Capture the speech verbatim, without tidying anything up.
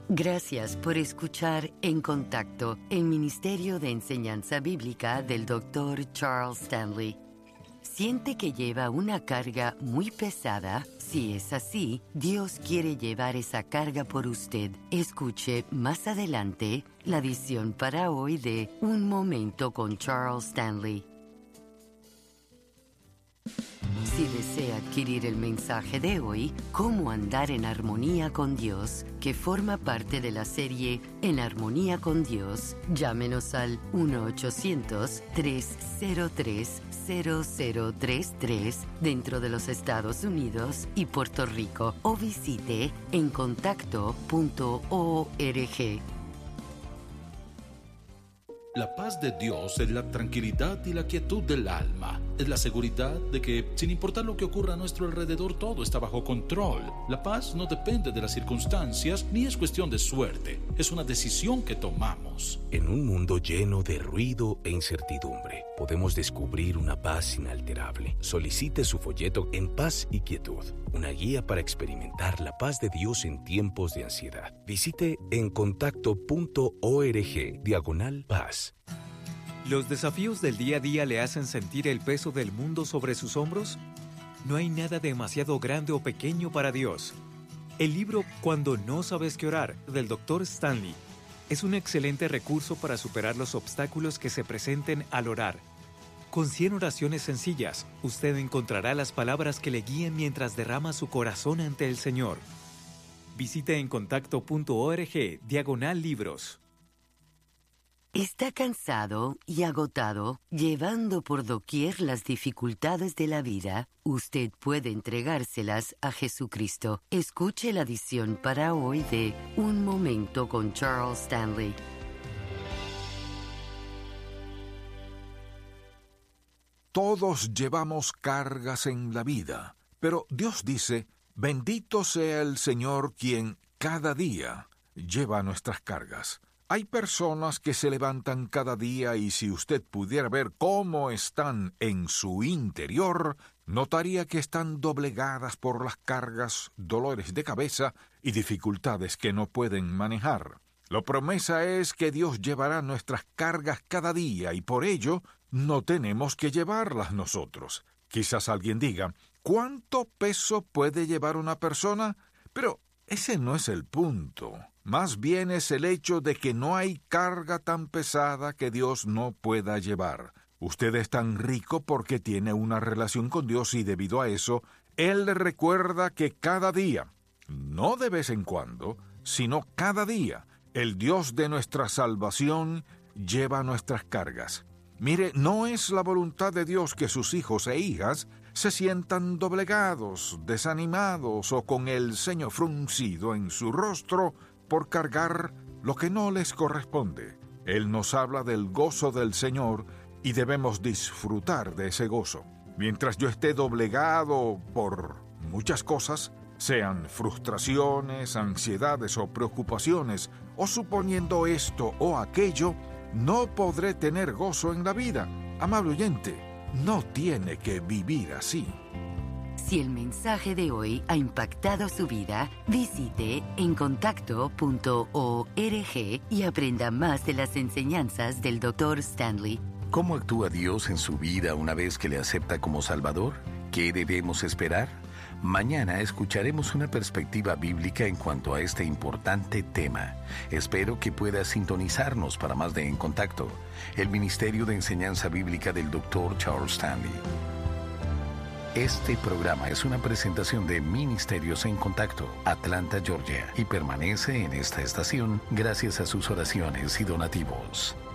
Gracias por escuchar En Contacto, el Ministerio de Enseñanza Bíblica del doctor Charles Stanley. ¿Siente que lleva una carga muy pesada? Si es así, Dios quiere llevar esa carga por usted. Escuche más adelante la edición para hoy de Un Momento con Charles Stanley. Si desea adquirir el mensaje de hoy, Cómo andar en armonía con Dios, que forma parte de la serie En Armonía con Dios, llámenos al uno ochocientos, tres cero tres, cero cero tres tres dentro de los Estados Unidos y Puerto Rico o visite en contacto punto org. La paz de Dios es la tranquilidad y la quietud del alma. Es la seguridad de que, sin importar lo que ocurra a nuestro alrededor, todo está bajo control. La paz no depende de las circunstancias, ni es cuestión de suerte. Es una decisión que tomamos. En un mundo lleno de ruido e incertidumbre, podemos descubrir una paz inalterable. Solicite su folleto En Paz y Quietud, una guía para experimentar la paz de Dios en tiempos de ansiedad. Visite en contacto punto org, diagonal paz. ¿Los desafíos del día a día le hacen sentir el peso del mundo sobre sus hombros? No hay nada demasiado grande o pequeño para Dios. El libro Cuando no sabes qué orar, del doctor Stanley, es un excelente recurso para superar los obstáculos que se presenten al orar. Con cien oraciones sencillas, usted encontrará las palabras que le guíen mientras derrama su corazón ante el Señor. Visite en contacto punto org, diagonal libros. ¿Está cansado y agotado, llevando por doquier las dificultades de la vida? Usted puede entregárselas a Jesucristo. Escuche la edición para hoy de Un Momento con Charles Stanley. Todos llevamos cargas en la vida, pero Dios dice, bendito sea el Señor quien cada día lleva nuestras cargas. Hay personas que se levantan cada día y si usted pudiera ver cómo están en su interior, notaría que están doblegadas por las cargas, dolores de cabeza y dificultades que no pueden manejar. La promesa es que Dios llevará nuestras cargas cada día y por ello no tenemos que llevarlas nosotros. Quizás alguien diga, ¿cuánto peso puede llevar una persona? Pero ese no es el punto. Más bien es el hecho de que no hay carga tan pesada que Dios no pueda llevar. Usted es tan rico porque tiene una relación con Dios y debido a eso, Él le recuerda que cada día, no de vez en cuando, sino cada día, el Dios de nuestra salvación lleva nuestras cargas. Mire, no es la voluntad de Dios que sus hijos e hijas se sientan doblegados, desanimados o con el ceño fruncido en su rostro por cargar lo que no les corresponde. Él nos habla del gozo del Señor y debemos disfrutar de ese gozo. Mientras yo esté doblegado por muchas cosas, sean frustraciones, ansiedades o preocupaciones, o suponiendo esto o aquello, no podré tener gozo en la vida. Amable oyente, no tiene que vivir así. Si el mensaje de hoy ha impactado su vida, visite en contacto punto org y aprenda más de las enseñanzas del doctor Stanley. ¿Cómo actúa Dios en su vida una vez que le acepta como Salvador? ¿Qué debemos esperar? Mañana escucharemos una perspectiva bíblica en cuanto a este importante tema. Espero que pueda sintonizarnos para más de En Contacto, el Ministerio de Enseñanza Bíblica del doctor Charles Stanley. Este programa es una presentación de Ministerios en Contacto, Atlanta, Georgia, y permanece en esta estación gracias a sus oraciones y donativos.